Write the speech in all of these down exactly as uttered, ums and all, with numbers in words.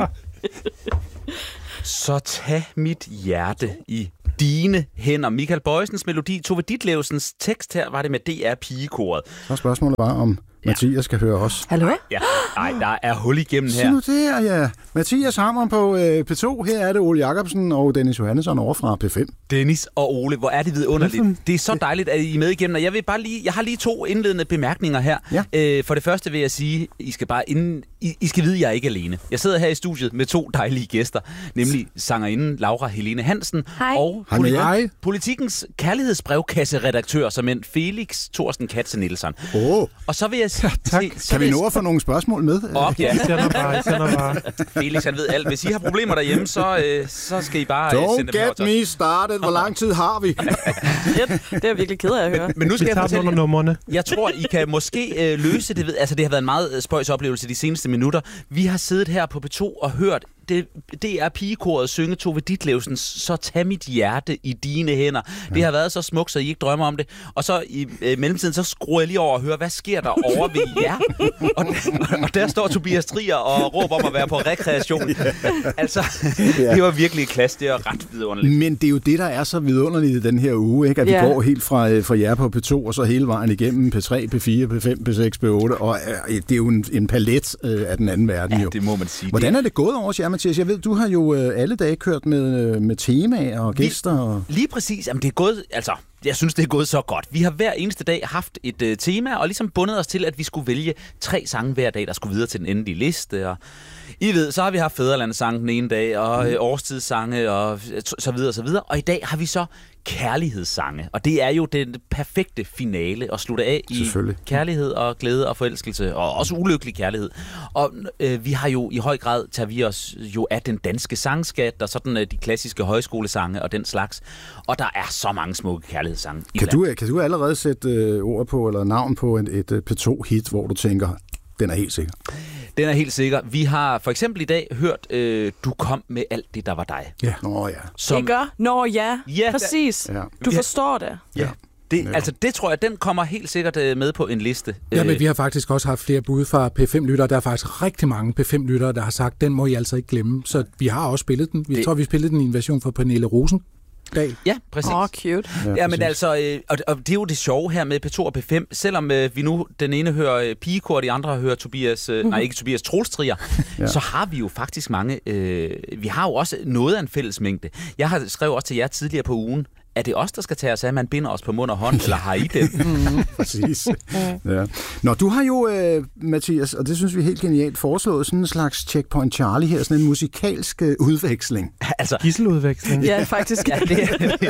Så tag mit hjerte i dine hænder. Michael Bojsens melodi, Tove Ditlevsens tekst her var det med D R Pigekoret. Så spørgsmålet var, om ja. Mathias skal høre os. Hallo? Ja, nej, der er hul igennem her. Se nu der, ja. Mathias Hammer på øh, P to. Her er det Ole Jacobsen og Dennis Johannesson over fra P fem. Dennis og Ole, hvor er det vidunderligt. Det er så dejligt, at I er med igennem. Og jeg vil bare lige, jeg har lige to indledende bemærkninger her. Ja. Øh, for det første vil jeg sige, I skal bare inden, I, I skal vide, at jeg er ikke alene. Jeg sidder her i studiet med to dejlige gæster, nemlig sangerinden Laura Helene Hansen Hej. og Hej med jer. politi- Politikens kærlighedsbrevkasseredaktør, som en Felix Thorsten Katze Nielsen. Åh, Og så vil jeg sige... tak. Se, så kan vil vi jeg- nå at få nogle spørgsmål med? Op, ja. I sender bare, I sender bare. Felix, han ved alt. Hvis I har problemer derhjemme, så, øh, så skal I bare øh, Don't sende dem her get til os. me started. Hvor lang tid har vi? Det er jeg virkelig ked af at høre. Men nu skal Vi jeg tager dem fortælle under jer, numrene. jeg tror, I kan måske øh, løse det ved, altså det har været en meget øh, spøjs oplevelse de seneste minutter. Vi har siddet her på P to og hørt det, det er pigekoret synge Tove Ditlevsens Så tag mit hjerte i dine hænder. Ja. Det har været så smukt, så I ikke drømmer om det. Og så i øh, mellemtiden, så skruer jeg lige over og hører, hvad sker der over ved jer? Og, og der står Tobias Trier og råber om at være på rekreation. Ja. Altså, Ja. det var virkelig klasse. Det var ret vidunderligt. Men det er jo det, der er så vidunderligt i den her uge, ikke? At vi Ja. går helt fra, øh, fra jer på P to, og så hele vejen igennem P tre, P fire, P fem, P seks, P otte, og øh, det er jo en, en palet øh, af den anden verden. Ja, jo. det må man sige. Hvordan er det gået over jer, Mathias? Jeg ved, du har jo øh, alle dage kørt med, øh, med temaer og gæster. Og... Lige præcis. Jamen, det er gået, altså, jeg synes, det er gået så godt. Vi har hver eneste dag haft et uh, tema, og ligesom bundet os til, at vi skulle vælge tre sange hver dag, der skulle videre til den endelige liste. Og I ved, så har vi haft Fædrelandssange den ene dag, og mm. årstidssange, og så videre, og så videre. Og i dag har vi så kærlighedssange, og det er jo den perfekte finale at slutte af i kærlighed og glæde og forelskelse, og også ulykkelig kærlighed. Og øh, vi har jo i høj grad tager vi os jo af den danske sangskat, og sådan øh, de klassiske højskolesange og den slags. Og der er så mange smukke kærlighedssange. Kan du, kan du allerede sætte øh, ord på, eller navn på et, et, et P to-hit, hvor du tænker, den er helt sikker? Den er helt sikker. Vi har for eksempel i dag hørt, øh, Du kom med alt det, der var dig. Ja. Nå ja. Som, Det gør? Nå ja, Ja, præcis. Ja. Du Ja. forstår det. ja. Det, altså, det tror jeg, den kommer helt sikkert øh, med på en liste. Ja, men Øh, vi har faktisk også haft flere bud fra P fem-lyttere. Der er faktisk rigtig mange P fem-lyttere, der har sagt, den må I altså ikke glemme. Så vi har også spillet den. Vi Det- tror, vi spillede den i en version fra Pernille Rosendal. Ja, præcis. Åh, oh, cute. Ja, ja, men altså, øh, og, og det er jo det sjove her med P to og P fem, selvom øh, vi nu, den ene hører øh, pigekor, og de andre hører Tobias, øh, nej ikke Tobias, Troelstrier, ja. Så har vi jo faktisk mange, øh, vi har jo også noget af en fællesmængde. Jeg har skrevet også til jer tidligere på ugen, er det os, der skal tage os af, man binder os på mund og hånd, eller har I den? Præcis. Ja. Nå, du har jo, øh, Mathias, og det synes vi er helt genialt, foreslået sådan en slags Checkpoint Charlie her, sådan en musikalsk øh, udveksling. Altså, Gisseludveksling. Ja, faktisk. ja, det,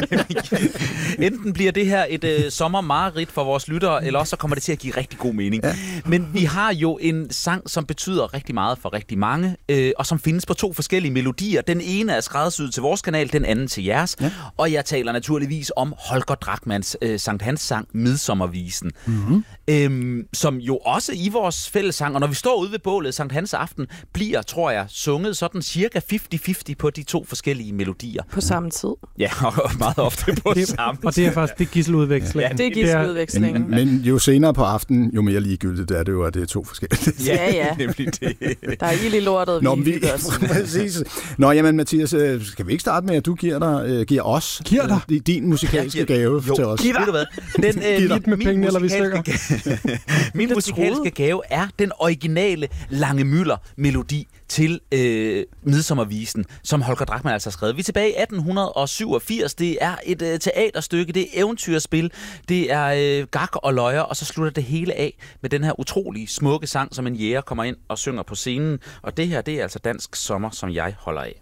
enten bliver det her et øh, sommermareridt for vores lyttere, eller også så kommer det til at give rigtig god mening. Ja. Men vi har jo en sang, som betyder rigtig meget for rigtig mange, øh, og som findes på to forskellige melodier. Den ene er skræddersyet til vores kanal, den anden til jeres. Ja. Og jeg taler naturligvis om Holger Drachmanns øh, Sankt Hans sang Midsommervisen, mm-hmm. øhm, som jo også i vores fællessang, og når vi står ude ved bålet Sankt Hans aften, bliver, tror jeg, sunget sådan cirka halvtreds halvtreds på de to forskellige melodier. På samme tid. Ja, og meget ofte på Det, samme og det er faktisk det er gisseludveksling. Ja, Det er gisseludvekslingen. Men, men jo senere på aftenen, jo mere ligegyldigt er det jo, at det er to forskellige. Ja, ja. nemlig det. Der er ild i lortet, Nå, vi, vi, hygger os. præcis. Nå, jamen Mathias, øh, skal vi ikke starte med, at du giver, dig, øh, giver os Giver dig? øh, din musikalske Ja, giver- gave jo, til os? ved du hvad? Den, øh, Giv dig med pengene, eller vi musikalske, min musikalske gave er den originale Lange Müller-melodi til øh, Midsommervisen, som Holger Drachmann altså har skrevet. Vi er tilbage i atten syvogfirs. Det er et øh, teaterstykke, det er eventyrspil, det er øh, gak og løjer, og så slutter det hele af med den her utrolig smukke sang, som en jæger kommer ind og synger på scenen. Og det her, det er altså dansk sommer, som jeg holder af.